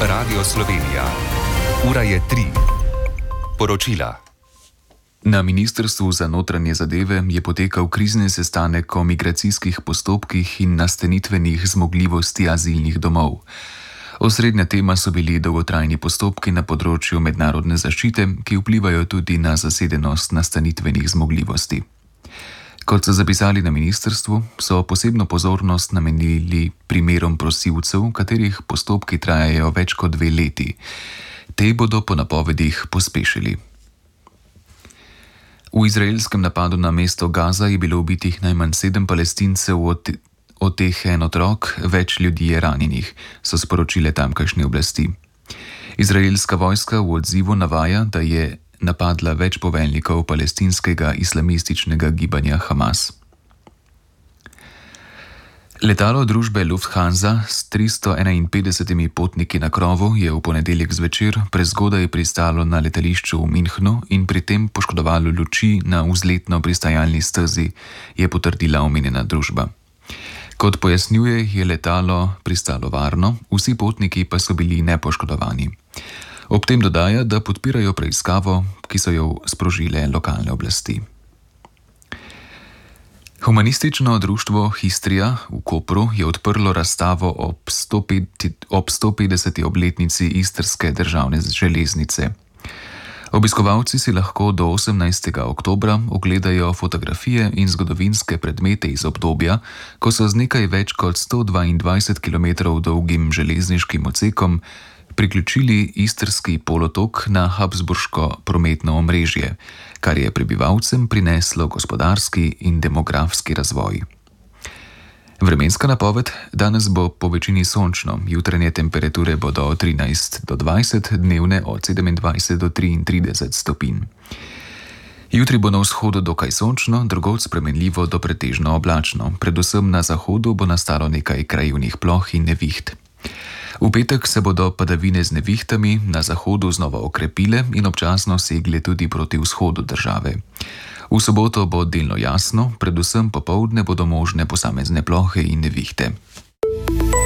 Radio Slovenija. Ura je 3. Poročila. Na Ministrstvu za notranje zadeve je potekal krizni sestanek o migracijskih postopkih in nastanitvenih zmogljivosti azilnih domov. Osrednja tema so bili dolgotrajni postopki na področju mednarodne zaščite, ki vplivajo tudi na zasedenost nastanitvenih zmogljivosti. Kot so zapisali na ministrstvu, so posebno pozornost namenili primerom prosilcev, katerih postopki trajajo več kot 2 leti. Te bodo po napovedih pospešili. V izraelskem napadu na mesto Gaza je bilo ubitih najmanj 7 Palestincev, od teh 1 otrok, več ljudi je ranjenih, so sporočile tamkajšnje oblasti. Izraelska vojska v odzivu navaja, da je napadla več poveljnikov palestinskega islamističnega gibanja Hamas. Letalo družbe Lufthansa s 351 potniki na krovu je v ponedeljek zvečer prezgodaj pristalo na letališču v Münchnu in pri tem poškodovalo luči na vzletno pristajalni stezi, je potrdila omenjena družba. Kot pojasnjuje, je letalo pristalo varno, vsi potniki pa so bili nepoškodovani. Ob tem dodaja, da podpirajo preiskavo, ki so jo sprožile lokalne oblasti. Humanistično društvo Histria v Kopru je odprlo razstavo ob 150. obletnici Istrske državne železnice. Obiskovalci si lahko do 18. oktobra ogledajo fotografije in zgodovinske predmete iz obdobja, ko so z nekaj več kot 122 km dolgim železniškim odsekom priključili istrski polotok na habsburško prometno omrežje, kar je prebivalcem prineslo gospodarski in demografski razvoj. Vremenska napoved: danes bo po večini sončno, jutranje temperature bodo od 13 do 20, dnevne od 27 do 33 stopinj. Jutri bo na vzhodu dokaj sončno, drugod spremenljivo do pretežno oblačno, predvsem na zahodu bo nastalo nekaj krajevnih ploh in neviht. V petek se bodo padavine z nevihtami na zahodu znova okrepile in občasno segle tudi proti vzhodu države. V soboto bo delno jasno, predvsem popoldne bodo možne posamezne plohe in nevihte.